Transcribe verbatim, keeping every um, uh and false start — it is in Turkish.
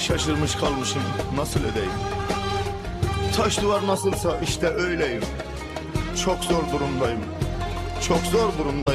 şaşırmış kalmışım, nasıl edeyim? Taş duvar nasılsa işte öyleyim. Çok zor durumdayım, çok zor durumdayım.